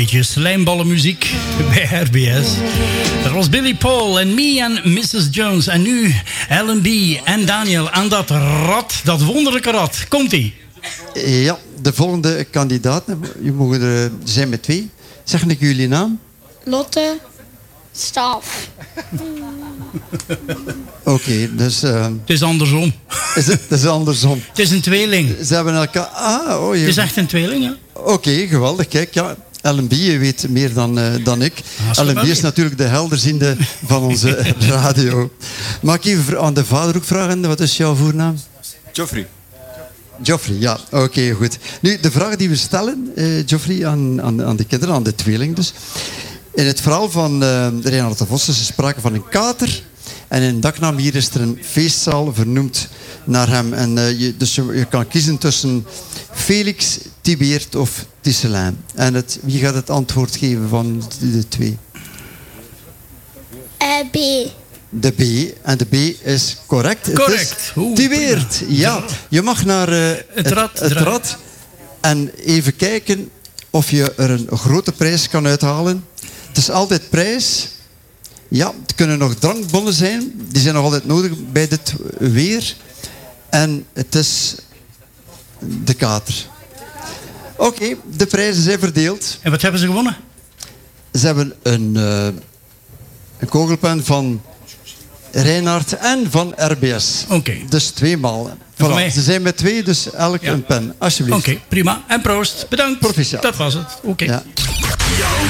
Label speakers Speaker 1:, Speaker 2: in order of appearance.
Speaker 1: beetje slijmballenmuziek bij RBS. Dat was Billy Paul en Me and Mrs. Jones. En nu Alan B. en Daniel aan dat rad, dat wonderlijke rad. Komt-ie?
Speaker 2: Ja, de volgende kandidaten. Er zijn met 2. Zeg ik jullie naam?
Speaker 3: Lotte, Staaf.
Speaker 2: Oké, dus...
Speaker 1: Het is andersom.
Speaker 2: Het is andersom.
Speaker 1: Het is een tweeling.
Speaker 2: Ze hebben elkaar...
Speaker 1: Het is echt een tweeling, hè?
Speaker 2: Oké, geweldig. Kijk, ja. Ellen B, je weet meer dan ik.
Speaker 1: Ellen
Speaker 2: B is natuurlijk de helderziende van onze radio. Mag ik even aan de vader ook vragen, wat is jouw voornaam? Geoffrey, ja. Oké, goed. Nu, de vraag die we stellen, Geoffrey, aan de kinderen, aan de tweeling dus. In het verhaal van Reinhard de Vos is er sprake van een kater. En in Daknam hier is er een feestzaal vernoemd naar hem. En dus je kan kiezen tussen Felix, Thibaert of Tisselijn. En wie gaat het antwoord geven van de 2?
Speaker 3: B.
Speaker 2: De B. En de B is correct.
Speaker 1: Correct.
Speaker 2: Thibaert, ja. Je mag naar het rad. En even kijken of je er een grote prijs kan uithalen. Het is altijd prijs. Ja, het kunnen nog drankbonnen zijn. Die zijn nog altijd nodig bij dit weer. En het is de kater. Oké, de prijzen zijn verdeeld.
Speaker 1: En wat hebben ze gewonnen?
Speaker 2: Ze hebben een kogelpen van Reinhard en van RBS.
Speaker 1: Oké.
Speaker 2: Dus 2 maal. Voilà. Ze zijn met 2, dus elk een pen. Alsjeblieft.
Speaker 1: Oké, prima. En proost. Bedankt.
Speaker 2: Proficiat.
Speaker 1: Dat was het. Oké.
Speaker 2: Ja.
Speaker 4: Jouw